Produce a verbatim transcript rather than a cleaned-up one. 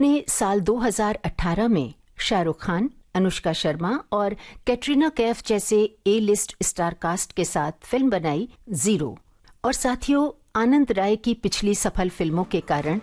आपने साल दो हज़ार अठारह में शाहरुख खान, अनुष्का शर्मा और कैटरीना कैफ जैसे ए लिस्ट स्टार कास्ट के साथ फिल्म बनाई जीरो। और साथियों, आनंद राय की पिछली सफल फिल्मों के कारण